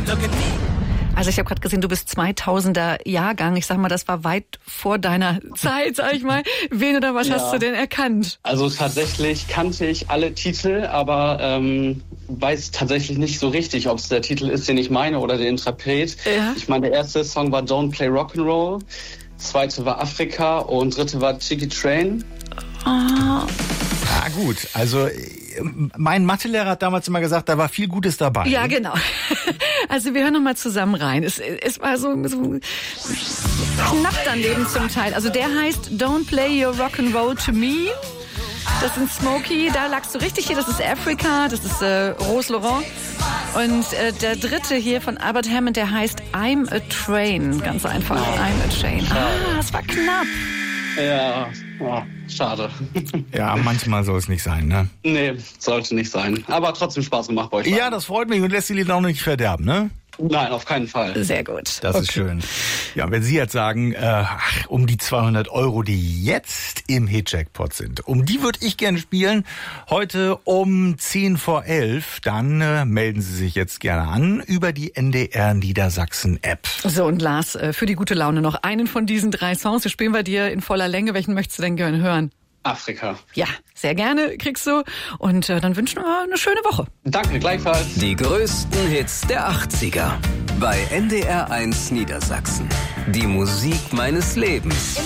Also ich habe gerade gesehen, du bist 2000er Jahrgang. Ich sag mal, das war weit vor deiner Zeit, sag ich mal. Wen oder was hast du denn erkannt? Also tatsächlich kannte ich alle Titel, aber weiß tatsächlich nicht so richtig, ob es der Titel ist, den ich meine oder der Interpret. Ja. Ich meine, der erste Song war Don't Play Rock'n'Roll, zweite war Afrika und dritte war Chicky Train. Ah, gut. Also mein Mathelehrer hat damals immer gesagt, da war viel Gutes dabei. Ja, genau. Also wir hören noch mal zusammen rein. Es war so knapp daneben zum Teil. Also der heißt Don't Play Your Rock'n'Roll to Me. Das sind Smokey, da lagst du richtig hier. Das ist Africa, das ist Rose Laurent. Und der dritte hier von Albert Hammond, der heißt I'm a Train. Ganz einfach, I'm a Train. Das war knapp. Ja, schade. Ja, manchmal soll es nicht sein, ne? Nee, sollte nicht sein. Aber trotzdem Spaß gemacht bei euch. Ja, das freut mich und lässt die Lieder auch nicht verderben, ne? Nein, auf keinen Fall. Sehr gut. Das ist schön. Ja, wenn Sie jetzt sagen, um die 200 €, die jetzt im Hit-Jackpot sind, um die würde ich gerne spielen. Heute um 10 vor 11. Dann melden Sie sich jetzt gerne an über die NDR Niedersachsen-App. So, und Lars, für die gute Laune noch einen von diesen 3 Songs. Wir spielen bei dir in voller Länge. Welchen möchtest du denn gerne hören? Afrika. Ja, sehr gerne kriegst du. Und dann wünschen wir eine schöne Woche. Danke, gleichfalls. Die größten Hits der 80er bei NDR 1 Niedersachsen. Die Musik meines Lebens.